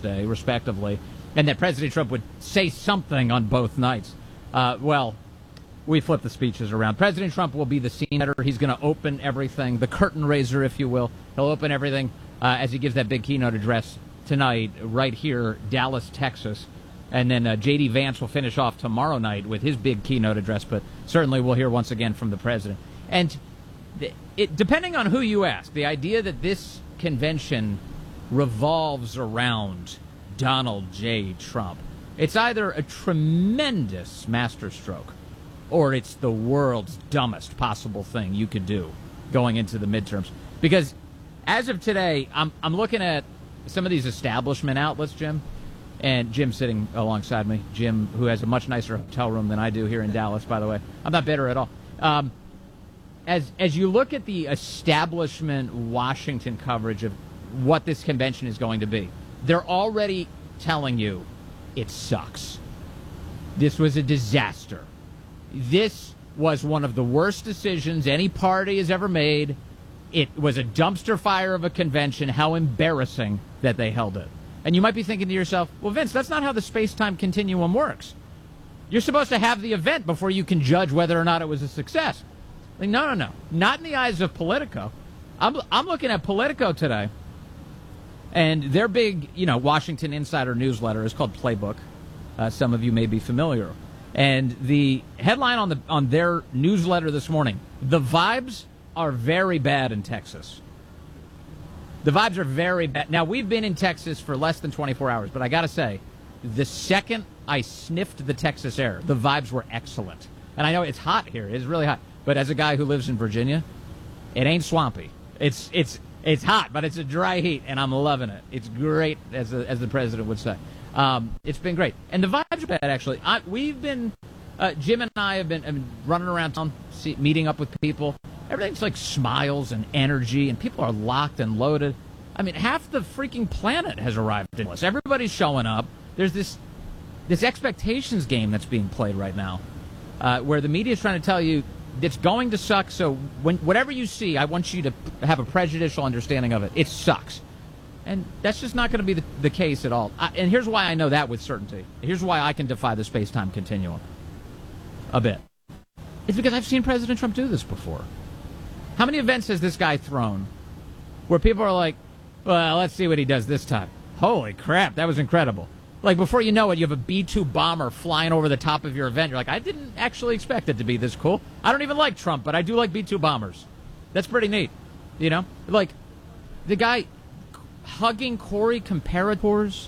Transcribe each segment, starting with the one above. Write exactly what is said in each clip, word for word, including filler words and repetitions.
Thursday, respectively, and that President Trump would say something on both nights. Uh, well, we flip the speeches around. President Trump will be the scene setter. He's going to open everything, the curtain raiser, if you will. He'll open everything uh, as he gives that big keynote address tonight, right here, Dallas, Texas. And then uh, J D. Vance will finish off tomorrow night with his big keynote address, but certainly we'll hear once again from the president. And th- it, depending on who you ask, the idea that this convention revolves around Donald J. Trump, it's either a tremendous masterstroke or it's the world's dumbest possible thing you could do going into the midterms. Because as of today, I'm I'm looking at some of these establishment outlets, Jim, and Jim's sitting alongside me. Jim, who has a much nicer hotel room than I do here in Dallas, by the way. I'm not bitter at all. Um, as as you look at the establishment Washington coverage of what this convention is going to be, they're already telling you it sucks. This was a disaster. This was one of the worst decisions any party has ever made. It was a dumpster fire of a convention. How embarrassing that they held it. And you might be thinking to yourself, well, Vince, that's not how the space-time continuum works. You're supposed to have the event before you can judge whether or not it was a success. Like, no, no, no. Not in the eyes of Politico. I'm, I'm looking at Politico today, and their big, you know, Washington Insider newsletter is called Playbook. Uh, some of you may be familiar. And the headline on the on their newsletter this morning, the vibes are very bad in Texas. The vibes are very bad. Now, we've been in Texas for less than twenty-four hours, but I got to say, the second I sniffed the Texas air, the vibes were excellent. And I know it's hot here. It's really hot. But as a guy who lives in Virginia, it ain't swampy. It's it's it's hot, but it's a dry heat, and I'm loving it. It's great, as the, as the president would say. Um, it's been great. And the vibes are bad, actually. I, we've been, uh, Jim and I have been, have been running around town, see, meeting up with people. Everything's like smiles and energy, and people are locked and loaded. I mean, half the freaking planet has arrived in us. Everybody's showing up. There's this this expectations game that's being played right now, uh, where the media is trying to tell you it's going to suck, so when whatever you see, I want you to have a prejudicial understanding of it. It sucks. And that's just not going to be the, the case at all. I, and here's why I know that with certainty. Here's why I can defy the space-time continuum a bit. It's because I've seen President Trump do this before. How many events has this guy thrown where people are like, well, let's see what he does this time. Holy crap, that was incredible. Like, before you know it, you have a B two bomber flying over the top of your event. You're like, I didn't actually expect it to be this cool. I don't even like Trump, but I do like B two bombers. That's pretty neat, you know? Like, the guy hugging Corey Comparators,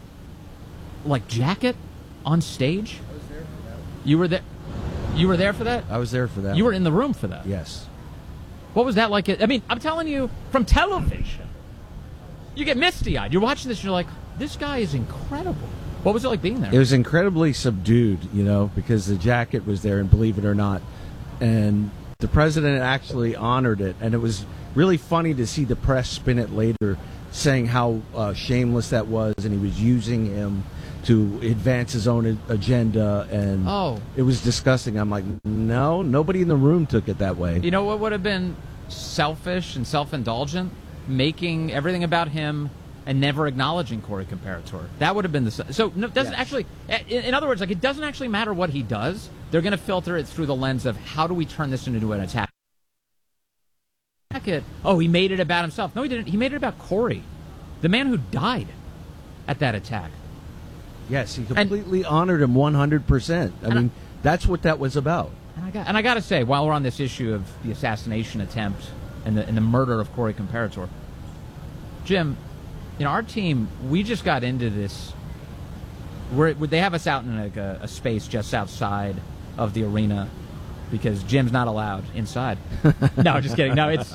like, jacket on stage. I was there for that. You were there? You were there for that? I was there for that. You were in the room for that? Yes. What was that like? I mean, I'm telling you, from television, you get misty-eyed. You're watching this, and you're like, this guy is incredible. What was it like being there? It was incredibly subdued, you know, because the jacket was there, and believe it or not, and the president actually honored it, and it was really funny to see the press spin it later, saying how uh, shameless that was, and he was using him to advance his own agenda, and oh. It was disgusting. I'm like, no, nobody in the room took it that way. You know what would have been selfish and self-indulgent? Making everything about him and never acknowledging Corey Comparator. That would have been the... So, no, it doesn't yes. actually... In, in other words, like, it doesn't actually matter what he does. They're going to filter it through the lens of, how do we turn this into an attack? It. Oh, he made it about himself. No, he didn't. He made it about Corey, the man who died at that attack. Yes, he completely and, honored him one hundred percent. I mean, I, that's what that was about. And I got, and I got to say, while we're on this issue of the assassination attempt and the, and the murder of Corey Comparator, Jim, you know, our team, we just got into this. We're, they have us out in like a, a space just outside of the arena because Jim's not allowed inside. No, just kidding. No, it's...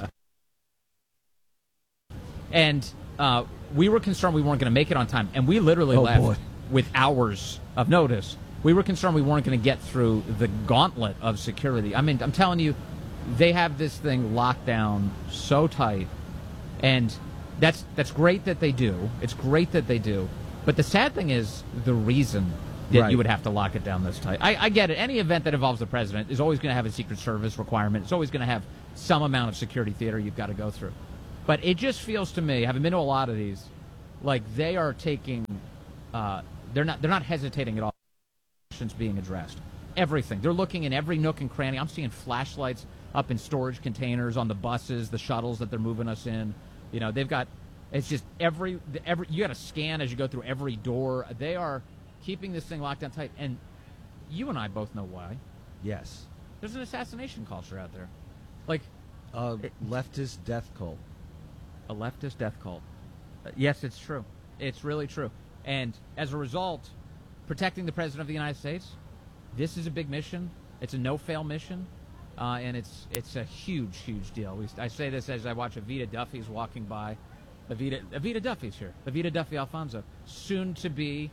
And uh, we were concerned we weren't going to make it on time, and we literally oh, left boy. with hours of notice. We were concerned we weren't going to get through the gauntlet of security. I mean, I'm telling you, they have this thing locked down so tight, and that's that's great that they do. It's great that they do. But the sad thing is the reason that right. you would have to lock it down this tight. I, I get it. Any event that involves the president is always going to have a Secret Service requirement. It's always going to have some amount of security theater you've got to go through. But it just feels to me, having been to a lot of these, Like they are taking, uh, they're not they're not hesitating at all. Questions being addressed, everything. They're looking in every nook and cranny. I'm seeing flashlights up in storage containers on the buses, the shuttles that they're moving us in. You know, they've got. It's just every every you got to scan as you go through every door. They are keeping this thing locked down tight, and you and I both know why. Yes. There's an assassination culture out there, like a leftist death cult. A leftist death cult. Uh, yes, it's true. It's really true. And as a result, protecting the president of the United States, this is a big mission. It's a no-fail mission, uh, and it's it's a huge, huge deal. We, I say this as I watch Evita Duffy's walking by. Evita, Evita Duffy's here. Evita Duffy Alfonso, soon to be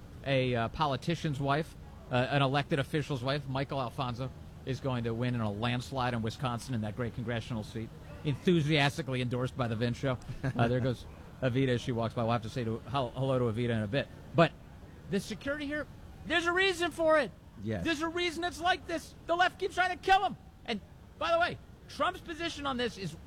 a uh, politician's wife, uh, an elected official's wife. Michael Alfonso is going to win in a landslide in Wisconsin in that great congressional seat. Enthusiastically endorsed by the Vince Show. Uh, there goes Evita as she walks by. We'll have to say to, hello to Evita in a bit. But the security here, there's a reason for it. Yes. There's a reason it's like this. The left keeps trying to kill him. And by the way, Trump's position on this is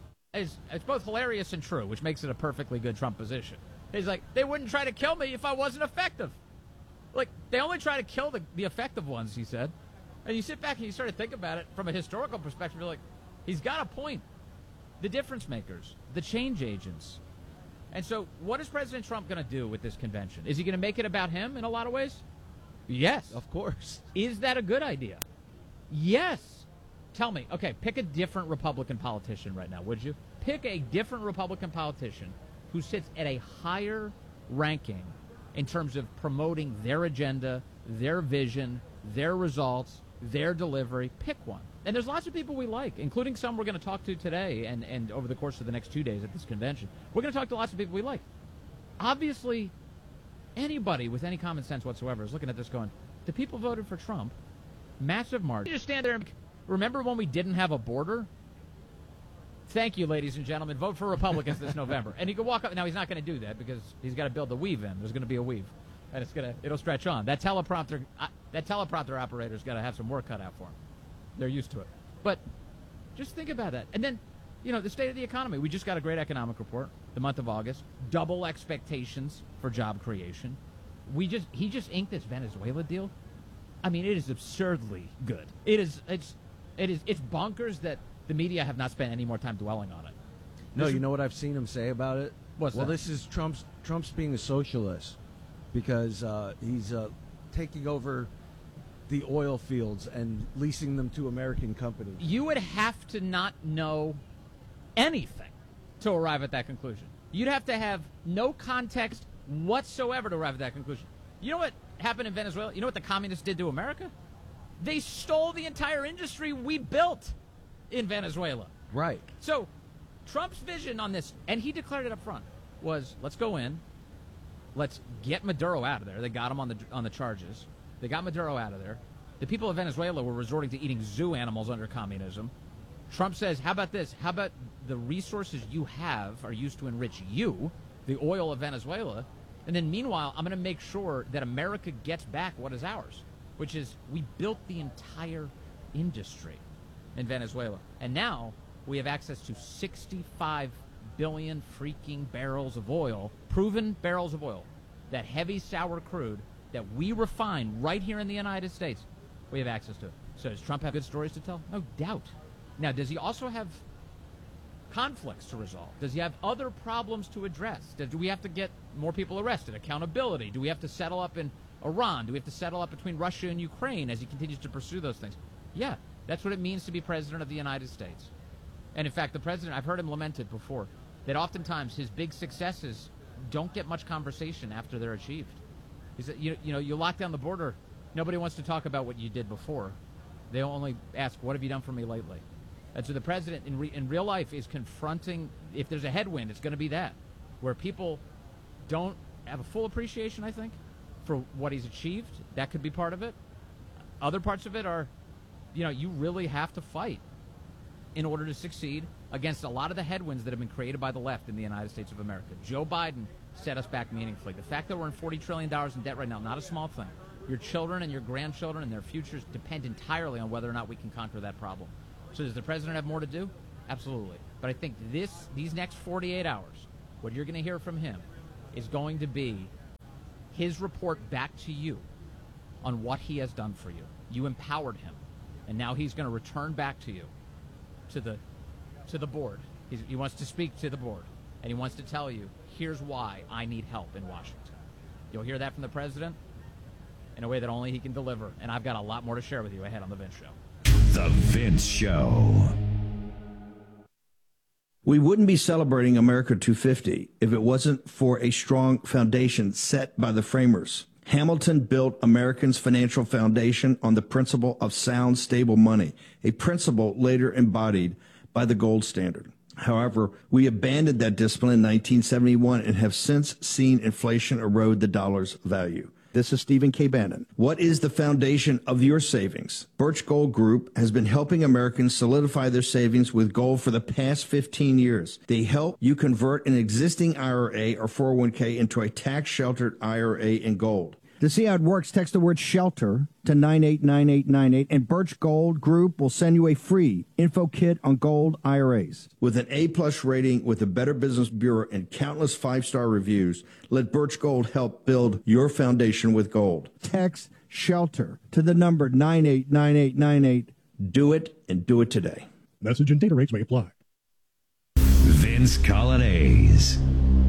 is it's both hilarious and true, which makes it a perfectly good Trump position. He's like, they wouldn't try to kill me if I wasn't effective. Like, they only try to kill the, the effective ones, he said. And you sit back and you start to think about it from a historical perspective, you're like, he's got a point. The difference makers, the change agents. And so what is President Trump going to do with this convention? Is he going to make it about him in a lot of ways? Yes. Of course. Is that a good idea? Yes. Tell me, okay, pick a different Republican politician right now, would you? Pick a different Republican politician who sits at a higher ranking in terms of promoting their agenda, their vision, their results, their delivery. Pick one. And there's lots of people we like, including some we're going to talk to today and, and over the course of the next two days at this convention. We're going to talk to lots of people we like. Obviously, anybody with any common sense whatsoever is looking at this going, the people voted for Trump. Massive margin. You just stand there and remember when we didn't have a border? Thank you, ladies and gentlemen. Vote for Republicans this November. And he could walk up. Now, he's not going to do that because he's got to build the weave in. There's going to be a weave. And it's gonna, it'll stretch on. That teleprompter uh, that teleprompter operator's got to have some work cut out for him. They're used to it. But just think about that. And then, you know, the state of the economy. We just got a great economic report, the month of August. Double expectations for job creation. We just He just inked this Venezuela deal. I mean, it is absurdly good. It is, it's, it is, it's bonkers that the media have not spent any more time dwelling on it. No, This- you know what I've seen him say about it? What's well, that? this is Trump's Trump's being a socialist because uh, he's uh, taking over the oil fields and leasing them to American companies. You would have to not know anything to arrive at that conclusion. You'd have to have no context whatsoever to arrive at that conclusion. You know what happened in Venezuela? You know what the communists did to America? They stole the entire industry we built in Venezuela. Right. So Trump's vision on this, and he declared it up front, was let's go in, let's get Maduro out of there. They got him on the on the charges. They got Maduro out of there. The people of Venezuela were resorting to eating zoo animals under communism. Trump says, how about this? How about the resources you have are used to enrich you, the oil of Venezuela, and then meanwhile, I'm going to make sure that America gets back what is ours, which is we built the entire industry in Venezuela. And now we have access to sixty-five billion freaking barrels of oil, proven barrels of oil, that heavy sour crude that we refine right here in the United States. We have access to it. So does Trump have good stories to tell? No doubt. Now, does he also have conflicts to resolve? Does he have other problems to address? Do we have to get more people arrested? Accountability? Do we have to settle up in Iran? Do we have to settle up between Russia and Ukraine as he continues to pursue those things? Yeah, that's what it means to be president of the United States. And in fact, the president, I've heard him lamented before, that oftentimes his big successes don't get much conversation after they're achieved. He said, you, you know, you lock down the border, nobody wants to talk about what you did before. They only ask, what have you done for me lately? And so the president in, re, in real life is confronting, if there's a headwind, it's going to be that, where people don't have a full appreciation, I think, for what he's achieved. That could be part of it. Other parts of it are, you know, you really have to fight in order to succeed against a lot of the headwinds that have been created by the left in the United States of America. Joe Biden set us back meaningfully. The fact that we're in forty trillion dollars in debt right now, not a small thing. Your children and your grandchildren and their futures depend entirely on whether or not we can conquer that problem. So does the president have more to do? Absolutely. But I think this, these next forty-eight hours, what you're going to hear from him is going to be his report back to you on what he has done for you. You empowered him, and now he's going to return back to you, to the to the board. He's, he wants to speak to the board, and he wants to tell you, here's why I need help in Washington. You'll hear that from the president in a way that only he can deliver, and I've got a lot more to share with you ahead on The Vince Show. The Vince Show. We wouldn't be celebrating America two fifty if it wasn't for a strong foundation set by the framers. Hamilton built Americans' financial foundation on the principle of sound, stable money, a principle later embodied by the gold standard. However, we abandoned that discipline in nineteen seventy-one and have since seen inflation erode the dollar's value. This is Stephen K. Bannon. What is the foundation of your savings? Birch Gold Group has been helping Americans solidify their savings with gold for the past fifteen years. They help you convert an existing I R A or four oh one k into a tax-sheltered I R A in gold. To see how it works, text the word SHELTER to nine eight nine eight nine eight, and Birch Gold Group will send you a free info kit on gold I R As. With an A-plus rating with the Better Business Bureau and countless five-star reviews, let Birch Gold help build your foundation with gold. Text SHELTER to the number nine eight nine eight nine eight. Do it, and do it today. Message and data rates may apply. Vince Colonnese.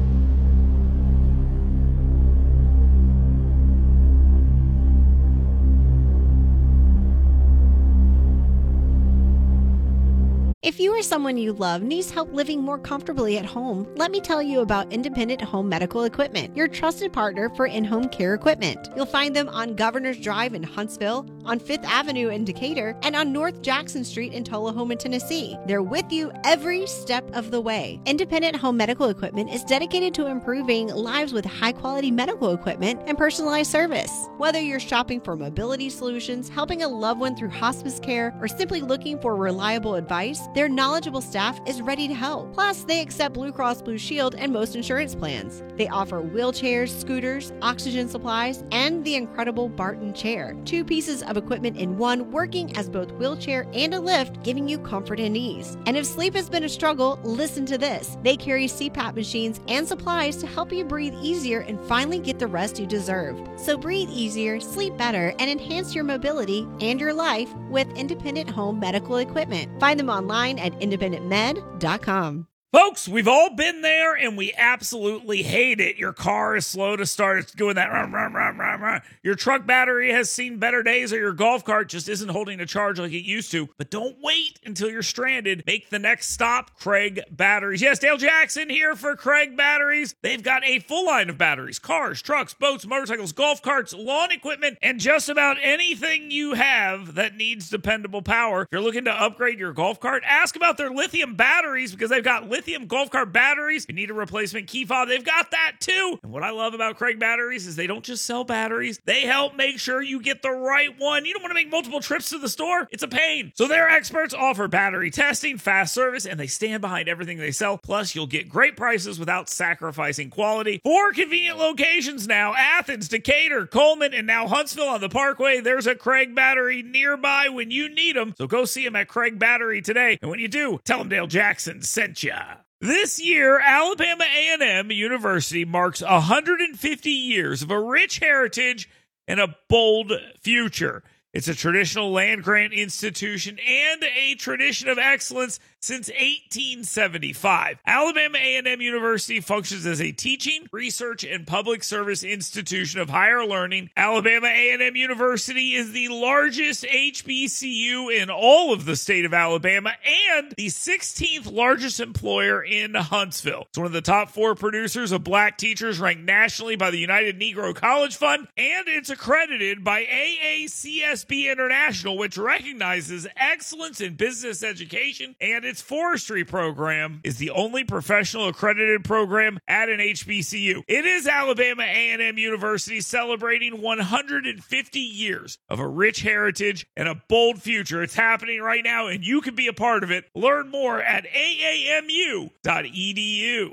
If you or someone you love needs help living more comfortably at home, let me tell you about Independent Home Medical Equipment, your trusted partner for in-home care equipment. You'll find them on Governor's Drive in Huntsville, on Fifth Avenue in Decatur, and on North Jackson Street in Tullahoma, Tennessee. They're with you every step of the way. Independent Home Medical Equipment is dedicated to improving lives with high-quality medical equipment and personalized service. Whether you're shopping for mobility solutions, helping a loved one through hospice care, or simply looking for reliable advice, their knowledgeable staff is ready to help. Plus, they accept Blue Cross Blue Shield and most insurance plans. They offer wheelchairs, scooters, oxygen supplies, and the incredible Barton chair. Two pieces of equipment in one, working as both wheelchair and a lift, giving you comfort and ease. And if sleep has been a struggle, listen to this. They carry C PAP machines and supplies to help you breathe easier and finally get the rest you deserve. So breathe easier, sleep better, and enhance your mobility and your life with Independent Home Medical Equipment. Find them online at independent med dot com. Folks, we've all been there, and we absolutely hate it. Your car is slow to start. It's doing that. Rah, rah, rah, rah, rah. Your truck battery has seen better days, or your golf cart just isn't holding a charge like it used to. But don't wait until you're stranded. Make the next stop, Craig Batteries. Yes, Dale Jackson here for Craig Batteries. They've got a full line of batteries, cars, trucks, boats, motorcycles, golf carts, lawn equipment, and just about anything you have that needs dependable power. If you're looking to upgrade your golf cart, ask about their lithium batteries, because they've got lithium Lithium golf cart batteries. If you need a replacement key fob, they've got that too. And what I love about Craig Batteries is they don't just sell batteries. They help make sure you get the right one. You don't want to make multiple trips to the store. It's a pain. So their experts offer battery testing, fast service, and they stand behind everything they sell. Plus, you'll get great prices without sacrificing quality. Four convenient locations now: Athens, Decatur, Coleman, and now Huntsville on the Parkway. There's a Craig Battery nearby when you need them. So go see them at Craig Battery today. And when you do, tell them Dale Jackson sent ya. This year, Alabama A and M University marks one hundred fifty years of a rich heritage and a bold future. It's a traditional land-grant institution and a tradition of excellence since eighteen seventy-five. Alabama A and M University functions as a teaching, research, and public service institution of higher learning. Alabama A and M University is the largest H B C U in all of the state of Alabama and the sixteenth largest employer in Huntsville. It's one of the top four producers of black teachers, ranked nationally by the United Negro College Fund, and it's accredited by A A C S B International, which recognizes excellence in business education, and its forestry program is the only professional accredited program at an H B C U. It is Alabama A and M University celebrating one hundred fifty years of a rich heritage and a bold future. It's happening right now, and you can be a part of it. Learn more at A A M U dot E D U.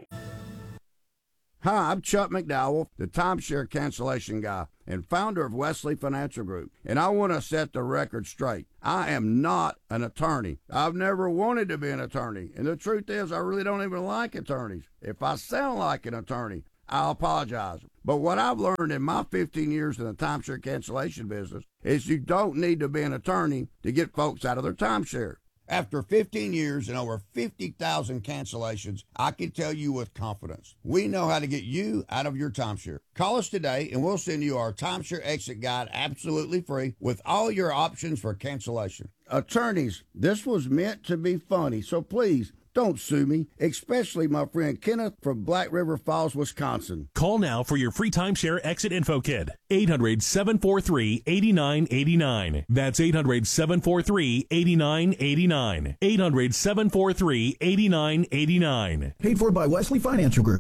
Hi, I'm Chuck McDowell, the timeshare cancellation guy and founder of Wesley Financial Group, and I want to set the record straight. I am not an attorney. I've never wanted to be an attorney, and the truth is I really don't even like attorneys. If I sound like an attorney, I'll apologize. But what I've learned in my fifteen years in the timeshare cancellation business is you don't need to be an attorney to get folks out of their timeshare. After fifteen years and over fifty thousand cancellations, I can tell you with confidence, we know how to get you out of your timeshare. Call us today and we'll send you our timeshare exit guide absolutely free with all your options for cancellation. Attorneys, this was meant to be funny, so please don't sue me, especially my friend Kenneth from Black River Falls, Wisconsin. Call now for your free timeshare exit info kit. eight hundred, seven four three, eight nine eight nine. That's eight hundred, seven four three, eight nine eight nine. eight hundred, seven four three, eight nine eight nine. Paid for by Wesley Financial Group.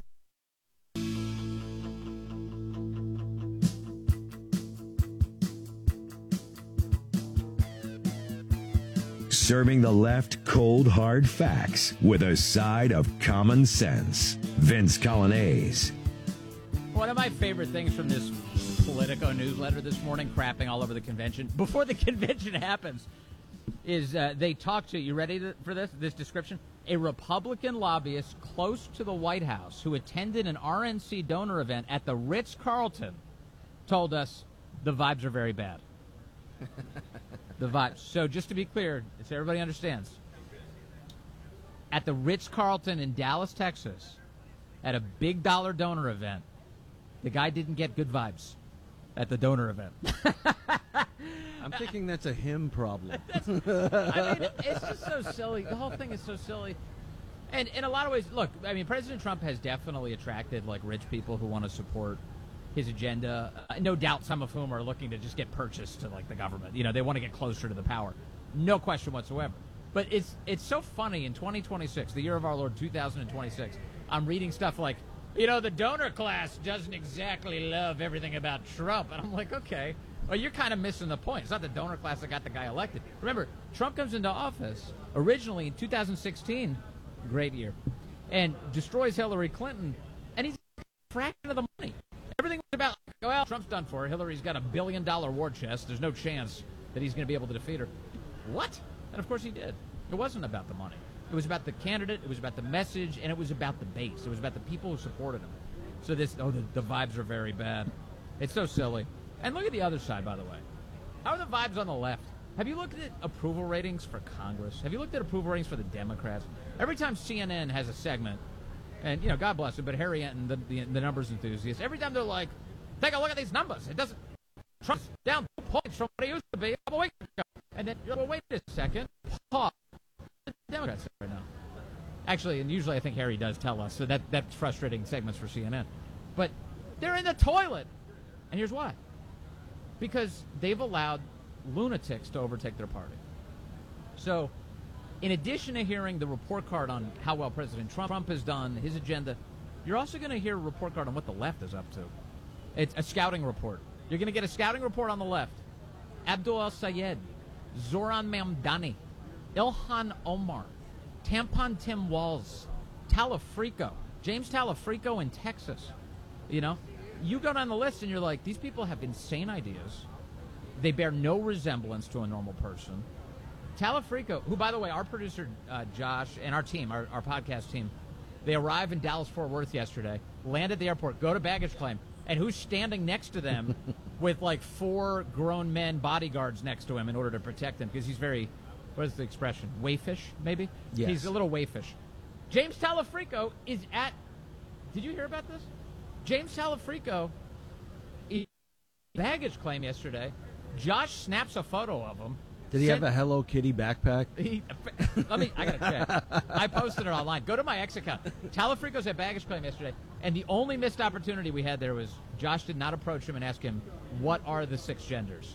Serving the left cold, hard facts with a side of common sense. Vince Colonnese. One of my favorite things from this Politico newsletter this morning, crapping all over the convention, before the convention happens, is uh, they talk to, you ready to, for this, this description? A Republican lobbyist close to the White House who attended an R N C donor event at the Ritz-Carlton told us the vibes are very bad. The vibes. So just to be clear, so everybody understands, at the Ritz-Carlton in Dallas, Texas, at a big dollar donor event, the guy didn't get good vibes at the donor event. I'm thinking that's a him problem. I mean, it's just so silly. The whole thing is so silly. And in a lot of ways, look, I mean, President Trump has definitely attracted, like, rich people who want to support his agenda. Uh, no doubt some of whom are looking to just get purchased to, like, the government. You know, they want to get closer to the power. No question whatsoever. But it's it's so funny in twenty twenty-six, the year of our Lord two thousand twenty-six, I'm reading stuff like, you know, the donor class doesn't exactly love everything about Trump. And I'm like, okay, well, you're kind of missing the point. It's not the donor class that got the guy elected. Remember, Trump comes into office originally in two thousand sixteen, great year, and destroys Hillary Clinton, and he's a fraction of the money. Everything was about, well, Trump's done for her. Hillary's got a billion dollar war chest. There's no chance that he's going to be able to defeat her. What? And of course he did. It wasn't about the money. It was about the candidate. It was about the message, and it was about the base. It was about the people who supported him. So this, oh, the, the vibes are very bad. It's so silly. And look at the other side, by the way. How are the vibes on the left? Have you looked at approval ratings for Congress? Have you looked at approval ratings for the Democrats? Every time C N N has a segment, and, you know, God bless him, but Harry Enton, the, the, the numbers enthusiast, every time they're like, take a look at these numbers. It doesn't, Trump's down two points from what he used to be a week ago. And then, well, wait a second. Pause. The Democrats right now. Actually, and usually I think Harry does tell us, so that that's frustrating segments for C N N. But they're in the toilet. And here's why. Because they've allowed lunatics to overtake their party. So, in addition to hearing the report card on how well President Trump, Trump has done, his agenda, you're also going to hear a report card on what the left is up to. It's a scouting report. You're going to get a scouting report on the left. Abdul El-Sayed, Zoran Mamdani, Ilhan Omar, Tampon Tim Walz, Talafrico, James Talafrico in Texas. You know, you go down the list and you're like, these people have insane ideas. They bear no resemblance to a normal person. Talafrico, who, by the way, our producer, uh, Josh, and our team, our, our podcast team, they arrived in Dallas-Fort Worth yesterday, land at the airport, go to baggage claim, and who's standing next to them with, like, four grown men bodyguards next to him in order to protect him, because he's very, what is the expression, wayfish, maybe? Yes. He's a little wayfish. James Talafrico is at, did you hear about this? James Talafrico, he, baggage claim yesterday. Josh snaps a photo of him. Did he sent, have a Hello Kitty backpack? He, let me, I gotta check. I posted it online. Go to my X account. Talafrico's at baggage claim yesterday, and the only missed opportunity we had there was Josh did not approach him and ask him, what are the six genders?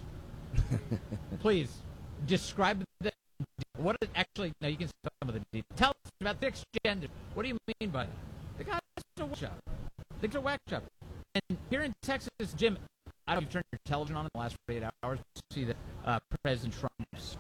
Please, describe the, what is actually, no, you can see some of the details. Tell us about six genders. What do you mean by that? The guy's a whack job. Things are whack job. And here in Texas, Jim, I don't know if you've turned your television on in the last forty-eight hours to see that uh, President Trump's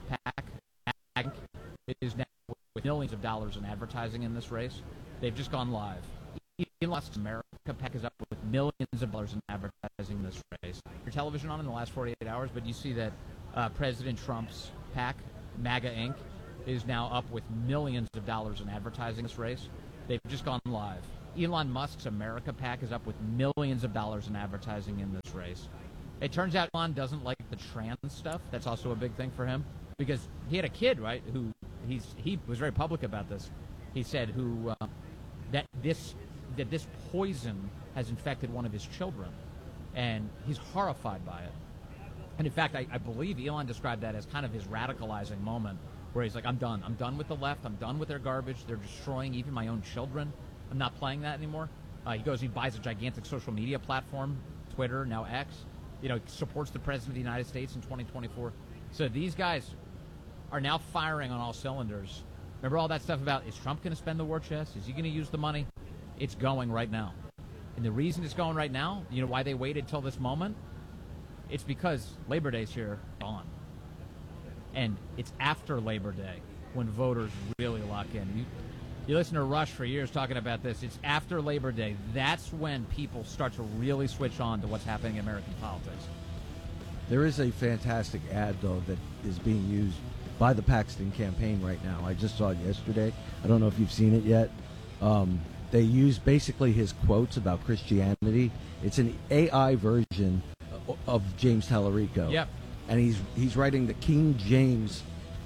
PAC is now with millions of dollars in advertising in this race. They've just gone live. Elon Musk's America PAC is up with millions of dollars in advertising in this race. Your television on in the last forty-eight hours, but you see that uh, President Trump's PAC, MAGA Incorporated, is now up with millions of dollars in advertising in this race. They've just gone live. Elon Musk's America PAC is up with millions of dollars in advertising in this race. It turns out Elon doesn't like the trans stuff. That's also a big thing for him because he had a kid, right, who he's he was very public about this. He said who uh, that this that this poison has infected one of his children, and he's horrified by it. And in fact, I, I believe Elon described that as kind of his radicalizing moment, where he's like, I'm done. I'm done with the left. I'm done with their garbage. They're destroying even my own children. I'm not playing that anymore. Uh, he goes, he buys a gigantic social media platform, Twitter, now X. You know, supports the President of the United States in twenty twenty-four. So these guys are now firing on all cylinders. Remember all that stuff about, is Trump going to spend the war chest? Is he going to use the money? It's going right now. And the reason it's going right now, you know why they waited till this moment? It's because Labor Day's here, gone. And it's after Labor Day when voters really lock in. You, you listen to Rush for years talking about this. It's after Labor Day. That's when people start to really switch on to what's happening in American politics. There is a fantastic ad, though, that is being used by the Paxton campaign right now. I just saw it yesterday. I don't know if you've seen it yet. Um, they use basically his quotes about Christianity. It's an A I version of James Tallarico. Yep. And he's he's writing the King James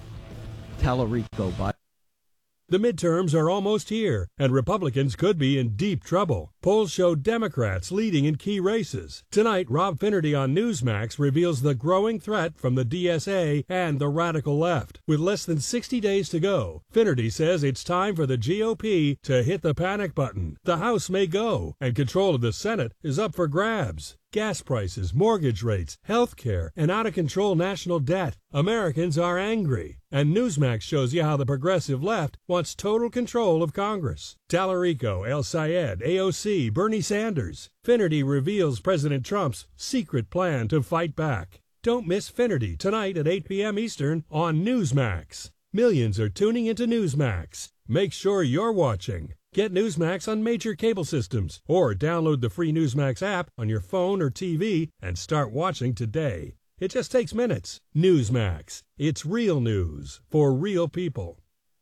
Tallarico Bible. The midterms are almost here, and Republicans could be in deep trouble. Polls show Democrats leading in key races. Tonight, Rob Finnerty on Newsmax reveals the growing threat from the D S A and the radical left. With less than sixty days to go, Finnerty says it's time for the G O P to hit the panic button. The House may go, and control of the Senate is up for grabs. Gas prices, mortgage rates, health care, and out-of-control national debt. Americans are angry. And Newsmax shows you how the progressive left wants total control of Congress. Tallarico, El Sayed, A O C, Bernie Sanders. Finnerty reveals President Trump's secret plan to fight back. Don't miss Finnerty tonight at eight p.m. Eastern on Newsmax. Millions are tuning into Newsmax. Make sure you're watching. Get Newsmax on major cable systems or download the free Newsmax app on your phone or T V and start watching today. It just takes minutes. Newsmax. It's real news for real people.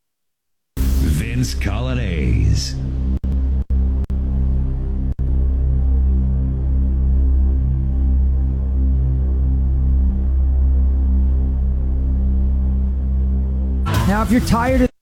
Vince Colonnese. Now, if you're tired of